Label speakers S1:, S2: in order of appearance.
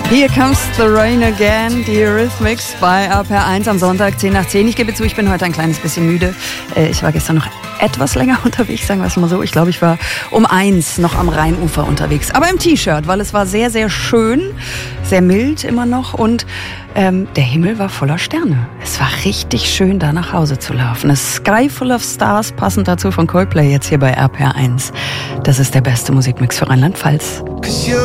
S1: Here comes the rain again, die Eurythmics bei RPR1 am Sonntag 10 nach 10. Ich gebe zu, ich bin heute ein kleines bisschen müde. Ich war gestern noch etwas länger unterwegs, sagen wir es mal so. Ich glaube, ich war um 1 noch am Rheinufer unterwegs. Aber im T-Shirt, weil es war sehr, sehr schön, sehr mild immer noch und der Himmel war voller Sterne. Es war richtig schön, da nach Hause zu laufen. A Sky Full of Stars, passend dazu von Coldplay jetzt hier bei RPR1. Das ist der beste Musikmix für Rheinland-Pfalz.